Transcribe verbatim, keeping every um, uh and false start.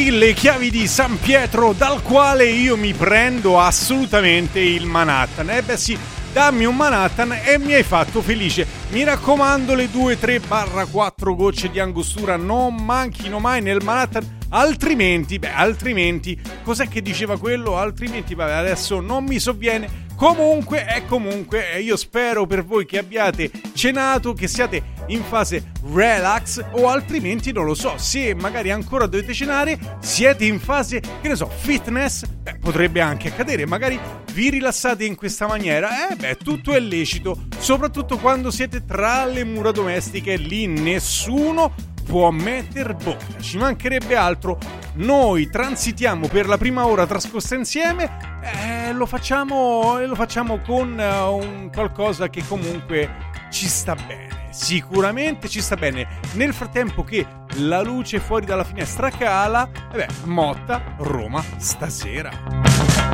mille chiavi di San Pietro, dal quale io mi prendo assolutamente il Manhattan. Eh beh sì, dammi un Manhattan e mi hai fatto felice. Mi raccomando, le due, tre, quattro gocce di angostura non manchino mai nel Manhattan, altrimenti, beh, altrimenti, cos'è che diceva quello? Altrimenti, vabbè, adesso non mi sovviene. Comunque, e comunque, io spero per voi che abbiate cenato, che siate in fase relax, o altrimenti non lo so, se magari ancora dovete cenare, siete in fase, che ne so, fitness, beh, potrebbe anche accadere, magari vi rilassate in questa maniera, eh beh, tutto è lecito, soprattutto quando siete tra le mura domestiche, lì nessuno può metter bocca, ci mancherebbe altro. Noi transitiamo per la prima ora trascorsa insieme e eh, lo facciamo, lo facciamo con uh, un qualcosa che comunque ci sta bene, sicuramente ci sta bene. Nel frattempo che la luce fuori dalla finestra cala, eh beh, Motta, Roma stasera.